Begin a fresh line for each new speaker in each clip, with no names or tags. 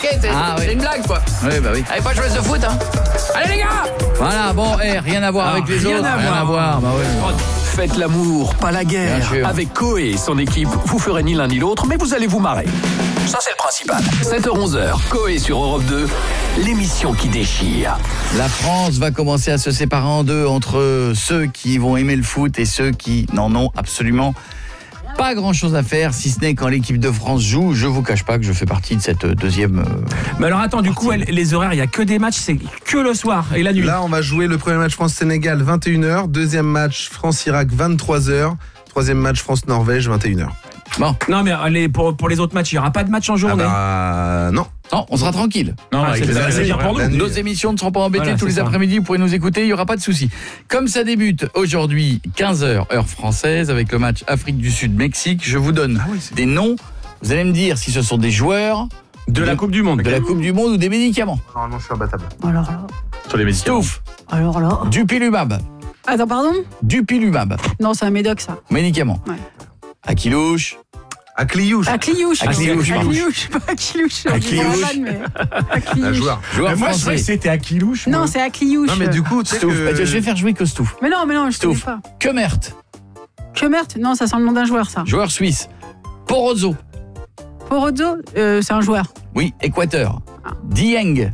marqué, c'est une blague quoi.
Oui, bah oui.
Allez, pas jouer ce foot, hein. Allez les gars.
Voilà, bon, rien à voir avec les autres. Rien à voir, bah ouais.
Faites l'amour, pas la guerre. Avec Coé et son équipe, vous ferez ni l'un ni l'autre, mais vous allez vous marrer. Ça, c'est le principal. 7h-11h, Coé sur Europe 2, l'émission qui déchire.
La France va commencer à se séparer en deux entre ceux qui vont aimer le foot et ceux qui n'en ont absolument pas grand-chose à faire, si ce n'est quand l'équipe de France joue. Je vous cache pas que je fais partie de cette deuxième
Mais alors attends, du coup, les horaires, il n'y a que des matchs, c'est que le soir et la nuit.
Là, on va jouer le premier match France-Sénégal, 21h. Deuxième match France-Irak, 23h. Troisième match France-Norvège, 21h.
Bon.
Non, mais pour les autres matchs, il n'y aura pas de match en journée.
Non.
Non, on sera tranquille.
Non, c'est bien pour nous.
Nos émissions ne seront pas embêtées
Voilà,
tous les
ça.
après-midi. Vous pourrez nous écouter, il n'y aura pas de souci. Comme ça débute aujourd'hui, 15h, heure française, avec le match Afrique du Sud-Mexique, je vous donne des noms. Vous allez me dire si ce sont des joueurs
de la Coupe du Monde.
De la Coupe du Monde ou des médicaments.
Normalement, je suis imbattable.
Alors là.
Sur les médicaments.
Stouff.
Alors là.
Dupilumab.
Attends, pardon?
Dupilumab.
Non, c'est un médoc, ça.
Médicament.
Ouais.
Akilouche.
Akliouche.
Akliouche.
Akliouche, pardon.
Akliouche, pas Akilouche.
Akliouche.
Un joueur.
Joueur
moi, je
français.
croyais que c'était Akilouche.
Non, c'est Akliouche.
Non, mais du coup, tu sais
Stouff.
que...
Je vais faire jouer que Stouff.
Mais non, je ne
Stouff.
pas.
Kemert.
Kemert? Non, ça sent le nom d'un joueur, ça.
Joueur suisse. Porozzo.
Porozzo, c'est un joueur.
Oui, Équateur. Dieng.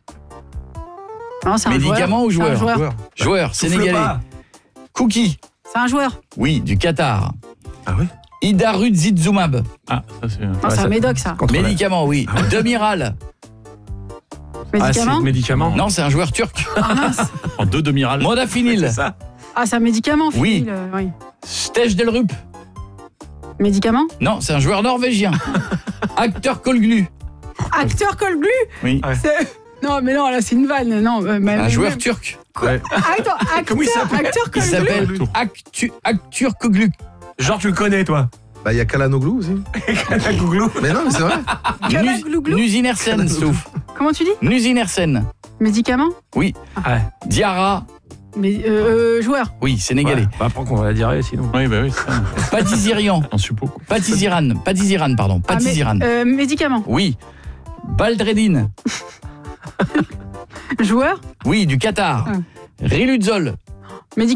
Non, c'est un
Médicament
joueur.
ou joueur?
C'est un joueur.
Joueur, sénégalais.
pas.
Cookie.
C'est un joueur.
Oui, du Qatar.
Ah oui.
Idarudzizumab.
Ah, ça c'est.
Non, c'est un médoc, ça.
Médicament, oui. Demiral.
Médicament?
Médicament.
Non, c'est un joueur turc.
Ah, mince.
En deux demi-rales.
Modafinil.
ça.
Ah, c'est un médicament,
Oui.
Phil, oui.
Stejdelrup.
Médicament?
Non, c'est un joueur norvégien. Acteur Kolglu.
Acteur Kolglu?
Oui.
Non, mais non, là, c'est une vanne. Non,
Un joueur turc.
Attends,
Comment il s'appelle?
acteur
Il
Kolglu?
s'appelle Actur Koglu.
Genre, tu le connais, toi.
Bah, il y a Kalanoglou aussi.
Google.
Mais non, mais c'est vrai.
Kalaglouglou?
Nusinersen, sauf.
Comment tu dis?
Nusinersen.
Médicament?
Oui.
Ouais.
Diarra.
Mais, joueur.
Oui, sénégalais.
Bah, après qu'on va la dire sinon. Oui, bah oui, c'est ça.
Patizirian.
Un suppôt.
Patiziran, pardon. Patiziran.
Médicament.
Oui. Baldredine.
Joueur?
Oui, du Qatar. Riludzol.